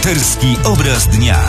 Reporterski obraz dnia.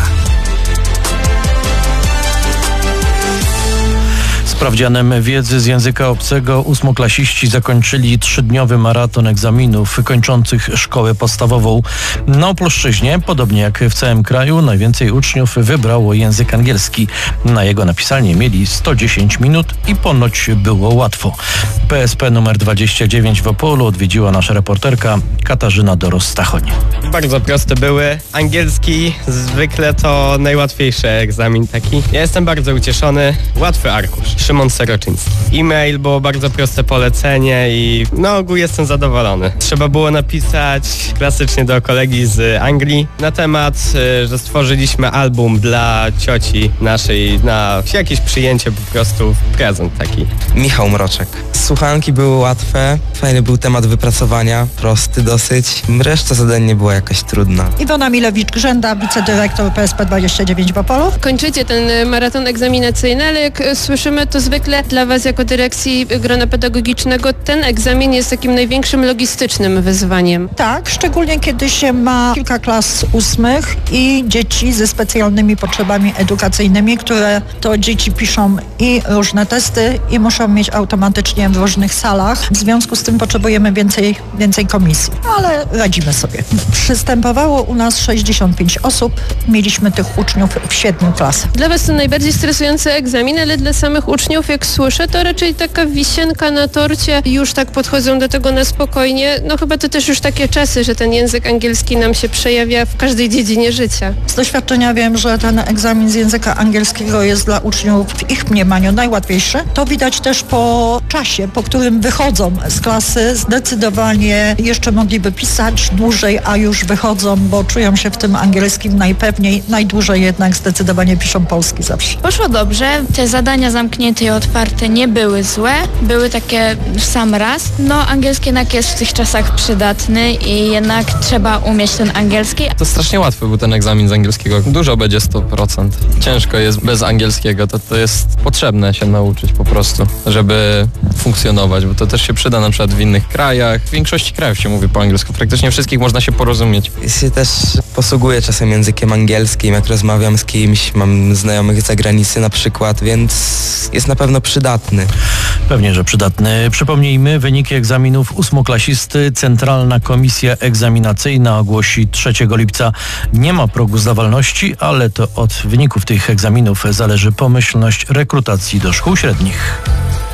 Sprawdzianem wiedzy z języka obcego ósmoklasiści zakończyli 3-dniowy maraton egzaminów kończących szkołę podstawową. Na Opolszczyźnie, podobnie jak w całym kraju, najwięcej uczniów wybrało język angielski. Na jego napisanie mieli 110 minut i ponoć było łatwo. PSP numer 29 w Opolu odwiedziła nasza reporterka Katarzyna Doros-Stachoń. Bardzo proste były. Angielski zwykle to najłatwiejszy egzamin taki. Ja jestem bardzo ucieszony. Łatwy arkusz. Szymon Seroczyński. E-mail, było bardzo proste polecenie i na ogół jestem zadowolony. Trzeba było napisać klasycznie do kolegi z Anglii na temat, że stworzyliśmy album dla cioci naszej na jakieś przyjęcie, po prostu prezent taki. Michał Mroczek. Słuchanki były łatwe, fajny był temat wypracowania, prosty dosyć. Reszta zadań nie była jakaś trudna. Iwona Milewicz-Grzęda, wicedyrektor PSP 29 w Opolu. Kończycie ten maraton egzaminacyjny, ale jak słyszymy, to zwykle dla Was jako dyrekcji grona pedagogicznego ten egzamin jest takim największym logistycznym wyzwaniem. Tak, szczególnie kiedy się ma kilka klas ósmych i dzieci ze specjalnymi potrzebami edukacyjnymi, które to dzieci piszą i różne testy i muszą mieć automatycznie w różnych salach. W związku z tym potrzebujemy więcej komisji, ale radzimy sobie. Przystępowało u nas 65 osób. Mieliśmy tych uczniów w 7 klasach. Dla Was to najbardziej stresujący egzamin, ale dla samych uczniów, jak słyszę, to raczej taka wisienka na torcie. Już tak podchodzą do tego na spokojnie. No chyba to też już takie czasy, że ten język angielski nam się przejawia w każdej dziedzinie życia. Z doświadczenia wiem, że ten egzamin z języka angielskiego jest dla uczniów w ich mniemaniu najłatwiejszy. To widać też po czasie, po którym wychodzą z klasy. Zdecydowanie jeszcze mogliby pisać dłużej, a już wychodzą, bo czują się w tym angielskim najpewniej. Najdłużej jednak zdecydowanie piszą polski zawsze. Poszło dobrze. Te zadania zamknięte i otwarte nie były złe. Były takie w sam raz. No angielski jednak jest w tych czasach przydatny i jednak trzeba umieć ten angielski. To strasznie łatwy był ten egzamin z angielskiego. Dużo będzie 100%. Ciężko jest bez angielskiego. To jest potrzebne się nauczyć po prostu, żeby funkcjonować, bo to też się przyda na przykład w innych krajach. W większości krajów się mówi po angielsku. Praktycznie wszystkich można się porozumieć. Ja się też posługuję czasem językiem angielskim, jak rozmawiam z kimś, mam znajomych z zagranicy na przykład, więc jest na pewno przydatny. Pewnie, że przydatny. Przypomnijmy, wyniki egzaminów ósmoklasisty Centralna Komisja Egzaminacyjna ogłosi 3 lipca. Nie ma progu zdawalności, ale to od wyników tych egzaminów zależy pomyślność rekrutacji do szkół średnich.